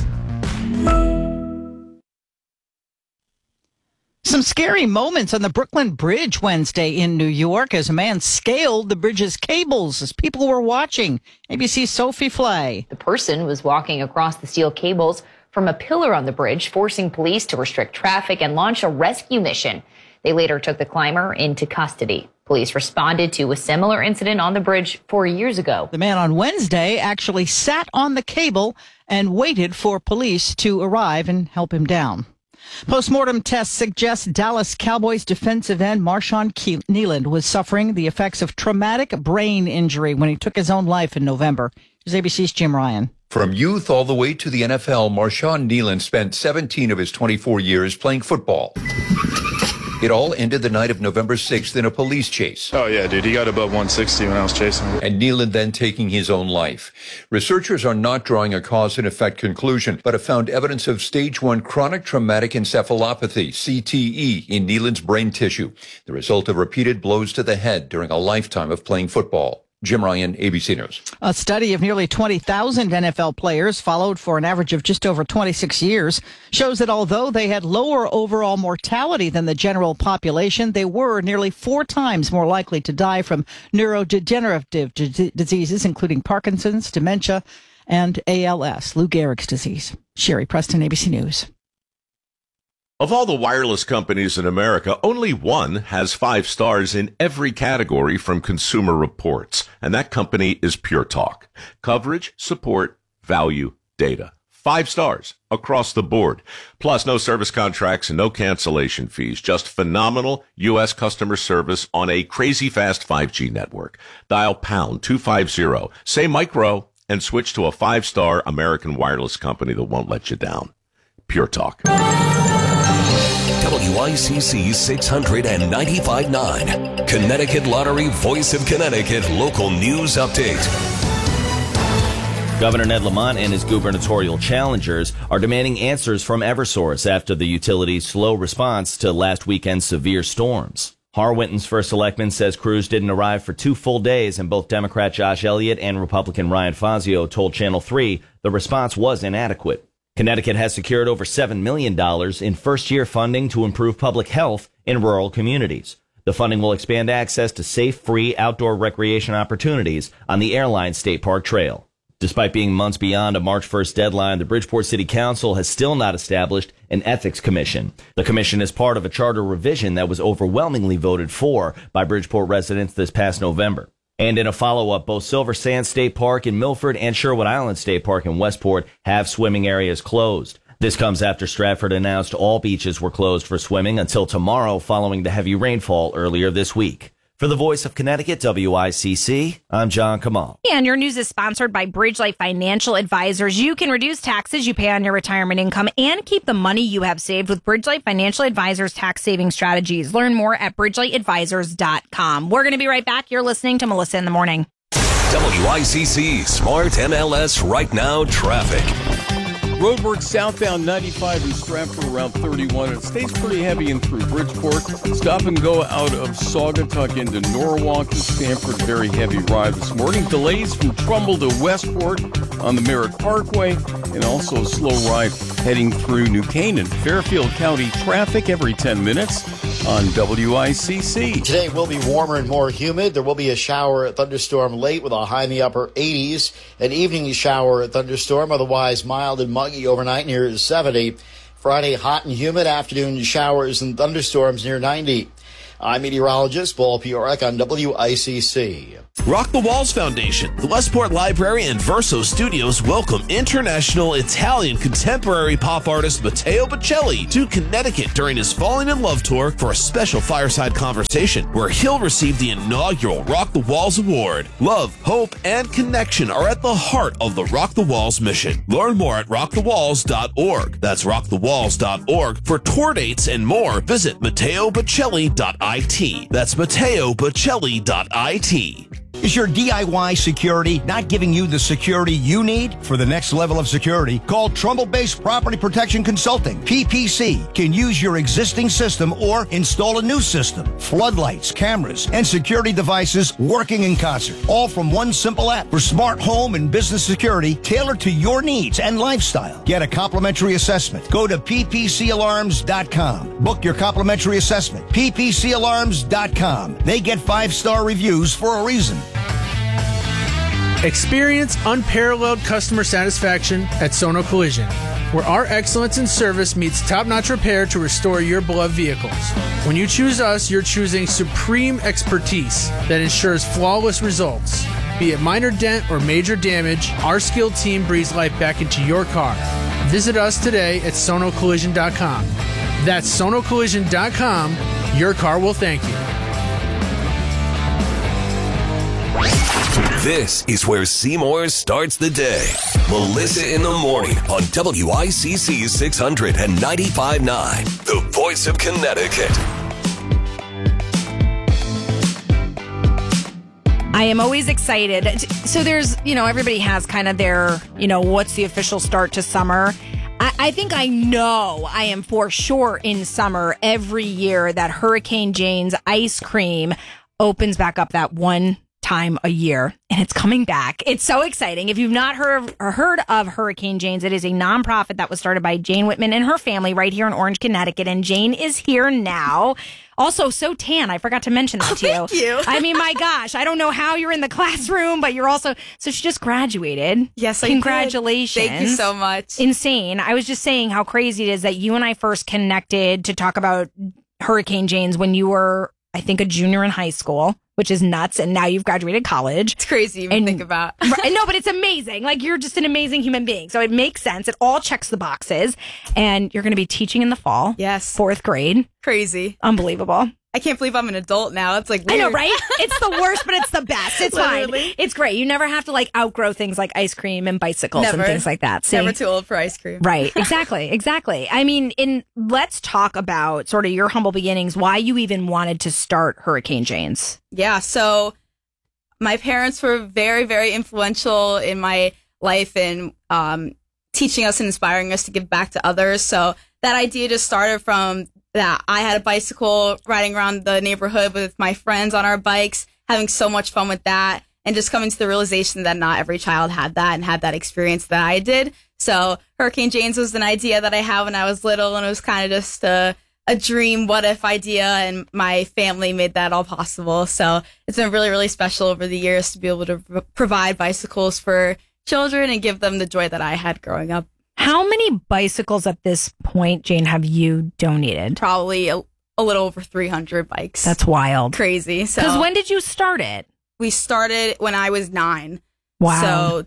Some scary moments on the Brooklyn Bridge Wednesday in New York as a man scaled the bridge's cables as people were watching. ABC's Sophie Flay. The person was walking across the steel cables from a pillar on the bridge, forcing police to restrict traffic and launch a rescue mission. They later took the climber into custody. Police responded to a similar incident on the bridge 4 years ago. The man on Wednesday actually sat on the cable and waited for police to arrive and help him down. Postmortem tests suggest Dallas Cowboys defensive end Marshawn Kneeland was suffering the effects of traumatic brain injury when he took his own life in November. Here's ABC's Jim Ryan. From youth all the way to the NFL, Marshawn Kneeland spent 17 of his 24 years playing football. It all ended the night of November 6th in a police chase. Oh, yeah, dude. He got above 160 when I was chasing him. And Kneeland then taking his own life. Researchers are not drawing a cause and effect conclusion, but have found evidence of stage 1 chronic traumatic encephalopathy, CTE, in Kneeland's brain tissue, the result of repeated blows to the head during a lifetime of playing football. Jim Ryan, ABC News. A study of nearly 20,000 NFL players followed for an average of just over 26 years shows that although they had lower overall mortality than the general population, they were nearly 4 times more likely to die from neurodegenerative diseases, including Parkinson's, dementia, and ALS, Lou Gehrig's disease. Sherry Preston, ABC News. Of all the wireless companies in America, only one has 5 stars in every category from Consumer Reports, and that company is Pure Talk. Coverage, support, value, data. 5 stars across the board. Plus, no service contracts and no cancellation fees. Just phenomenal U.S. customer service on a crazy fast 5G network. Dial pound 250, say micro, and switch to a 5-star American wireless company that won't let you down. Pure Talk. WICC 695.9, Connecticut Lottery, Voice of Connecticut, local news update. Governor Ned Lamont and his gubernatorial challengers are demanding answers from Eversource after the utility's slow response to last weekend's severe storms. Harwinton's first selectman says crews didn't arrive for 2 full days, and both Democrat Josh Elliott and Republican Ryan Fazio told Channel 3 the response was inadequate. Connecticut has secured over $7 million in first-year funding to improve public health in rural communities. The funding will expand access to safe, free outdoor recreation opportunities on the Airline State Park Trail. Despite being months beyond a March 1st deadline, the Bridgeport City Council has still not established an ethics commission. The commission is part of a charter revision that was overwhelmingly voted for by Bridgeport residents this past November. And in a follow-up, both Silver Sand State Park in Milford and Sherwood Island State Park in Westport have swimming areas closed. This comes after Stratford announced all beaches were closed for swimming until tomorrow following the heavy rainfall earlier this week. For the Voice of Connecticut, WICC, I'm John Kamal. And your news is sponsored by Bridgelight Financial Advisors. You can reduce taxes you pay on your retirement income and keep the money you have saved with Bridgelight Financial Advisors tax saving strategies. Learn more at bridgelightadvisors.com. We're going to be right back. You're listening to Melissa in the Morning. WICC Smart MLS Right Now Traffic. Roadwork southbound 95 in Stratford around 31. It stays pretty heavy in through Bridgeport. Stop and go out of Saugatuck into Norwalk to Stamford. Very heavy ride this morning. Delays from Trumbull to Westport on the Merritt Parkway. And also a slow ride heading through New Canaan. Fairfield County traffic every 10 minutes on WICC. Today will be warmer and more humid. There will be a shower thunderstorm late with a high in the upper 80s. An evening shower thunderstorm, otherwise mild and muggy overnight near 70. Friday, hot and humid. Afternoon showers and thunderstorms near 90. I'm meteorologist Paul Piorek on WICC. Rock the Walls Foundation, the Westport Library, and Verso Studios welcome international Italian contemporary pop artist Matteo Bocelli to Connecticut during his Falling in Love tour for a special fireside conversation where he'll receive the inaugural Rock the Walls Award. Love, hope, and connection are at the heart of the Rock the Walls mission. Learn more at rockthewalls.org. That's rockthewalls.org. For tour dates and more, visit MatteoBocelli.it. That's MatteoBocelli.it. Is your DIY security not giving you the security you need for the next level of security? Call Trumbull-based Property Protection Consulting. PPC can use your existing system or install a new system. Floodlights, cameras, and security devices working in concert. All from one simple app for smart home and business security tailored to your needs and lifestyle. Get a complimentary assessment. Go to ppcalarms.com. Book your complimentary assessment. ppcalarms.com. They get 5-star reviews for a reason. Experience unparalleled customer satisfaction at Sono Collision, where our excellence in service meets top-notch repair to restore your beloved vehicles. When you choose us, you're choosing supreme expertise that ensures flawless results. Be it minor dent or major damage, our skilled team breathes life back into your car. Visit us today at sonocollision.com. That's sonocollision.com. Your car will thank you. This is where Seymour starts the day. Melissa in the Morning on WICC 695.9, the voice of Connecticut. I am always excited. So there's, everybody has kind of their, what's the official start to summer. I think I am for sure in summer every year that Hurricane Jane's ice cream opens back up that one time a year, and it's coming back. It's so exciting. If you've not heard of Hurricane Jane's, it is a nonprofit that was started by Jane Whitman and her family right here in Orange, Connecticut, and Jane is here now. Also, so tan. I forgot to mention that to you. Thank you. I mean, my gosh, I don't know how you're in the classroom, but you're also... So she just graduated. Yes, I Congratulations. did. Thank you so much. Insane. I was just saying how crazy it is that you and I first connected to talk about Hurricane Jane's when you were, I think, a junior in high school, which is nuts. And now you've graduated college. It's crazy to even think about. Right, no, but it's amazing. Like, you're just an amazing human being. So it makes sense. It all checks the boxes. And you're going to be teaching in the fall. Yes. 4th grade. Crazy. Unbelievable. I can't believe I'm an adult now. It's like weird. I know, right? It's the worst, but it's the best. It's Literally. fine. It's great. You never have to outgrow things like ice cream and bicycles Never. and things like that. See? Never too old for ice cream. Right. Exactly. I mean, let's talk about sort of your humble beginnings, why you even wanted to start Hurricane Jane's. Yeah. So my parents were very, very influential in my life and teaching us and inspiring us to give back to others. So that idea just started from that. I had a bicycle riding around the neighborhood with my friends on our bikes, having so much fun with that, and just coming to the realization that not every child had that and had that experience that I did. So Hurricane Jane's was an idea that I had when I was little, and it was kind of just a dream, what if idea, and my family made that all possible. So it's been really, really special over the years to be able to provide bicycles for children and give them the joy that I had growing up. How many bicycles at this point, Jane, have you donated? Probably a little over 300 bikes. That's wild. Crazy. Because when did you start it? We started when I was 9. Wow. So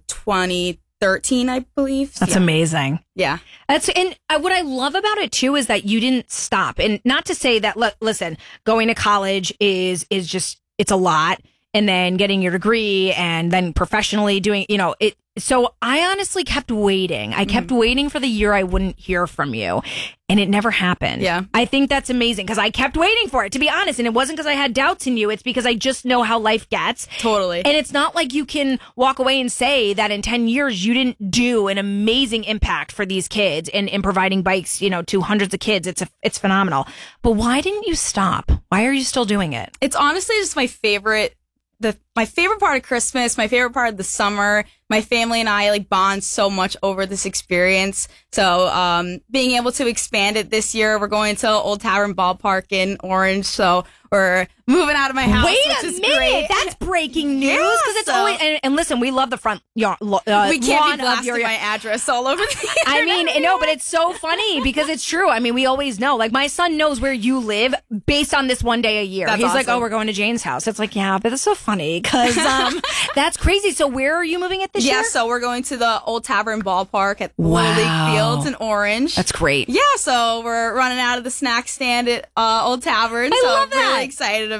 2013, I believe. That's amazing. Yeah. And what I love about it too is that you didn't stop. And not to say that, listen, going to college is just it's a lot. And then getting your degree and then professionally doing, it. So I honestly kept waiting. I kept waiting for the year I wouldn't hear from you. And it never happened. Yeah. I think that's amazing because I kept waiting for it, to be honest. And it wasn't because I had doubts in you. It's because I just know how life gets. Totally. And it's not like you can walk away and say that in 10 years you didn't do an amazing impact for these kids in providing bikes, to hundreds of kids. It's phenomenal. But why didn't you stop? Why are you still doing it? It's honestly just my favorite part of Christmas, my favorite part of the summer. My family and I bond so much over this experience. So, being able to expand it this year, we're going to Old Tavern Ballpark in Orange. So we're moving out of my house. Wait which a is minute, great. that's breaking news because it's always. And listen, we love the front yard. We can't be blasting my address all over the internet. I mean, no, but it's so funny because it's true. I mean, we always know. My son knows where you live based on this one day a year. That's He's like, awesome. "Oh, we're going to Jane's house." It's like, yeah, but it's so funny because that's crazy. So where are you moving it this year? Yeah, so we're going to the Old Tavern Ballpark at Little League Fields in Orange. That's great. Yeah, so we're running out of the snack stand at Old Tavern. I so love I'm really that. excited